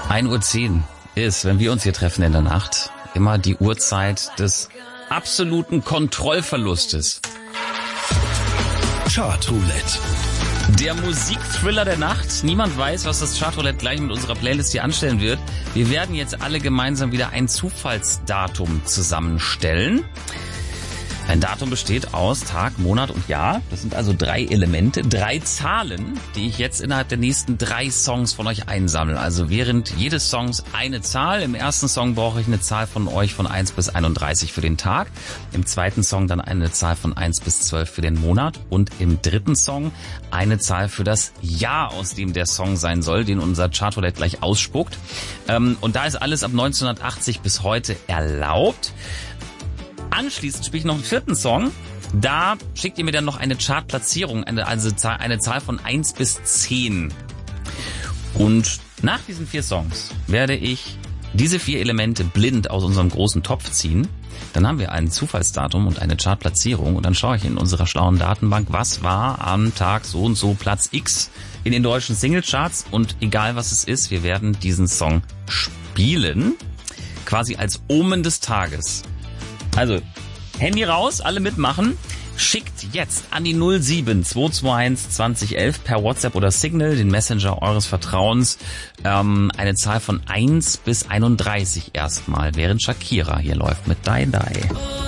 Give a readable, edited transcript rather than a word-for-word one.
1:10 Uhr ist, wenn wir uns hier treffen in der Nacht, immer die Uhrzeit des absoluten Kontrollverlustes. Chartroulette. Der Musikthriller der Nacht. Niemand weiß, was das Chartroulette gleich mit unserer Playlist hier anstellen wird. Wir werden jetzt alle gemeinsam wieder ein Zufallsdatum zusammenstellen. Ein Datum besteht aus Tag, Monat und Jahr. Das sind also 3 Elemente, 3 Zahlen, die ich jetzt innerhalb der nächsten 3 Songs von euch einsammle. Also während jedes Songs eine Zahl. Im ersten Song brauche ich eine Zahl von euch von 1 bis 31 für den Tag. Im zweiten Song dann eine Zahl von 1 bis 12 für den Monat. Und im dritten Song eine Zahl für das Jahr, aus dem der Song sein soll, den unser Chartroulette gleich ausspuckt. Und da ist alles ab 1980 bis heute erlaubt. Anschließend spiele ich noch einen 4. Song. Da schickt ihr mir dann noch eine Chartplatzierung, eine Zahl von 1 bis 10. Und nach diesen 4 Songs werde ich diese 4 Elemente blind aus unserem großen Topf ziehen. Dann haben wir ein Zufallsdatum und eine Chartplatzierung. Und dann schaue ich in unserer schlauen Datenbank, was war am Tag so und so Platz X in den deutschen Singlecharts. Und egal was es ist, wir werden diesen Song spielen, quasi als Omen des Tages. Also, Handy raus, alle mitmachen. Schickt jetzt an die 07 221 2011 per WhatsApp oder Signal, den Messenger eures Vertrauens, eine Zahl von 1 bis 31 erstmal, während Shakira hier läuft mit Die Die.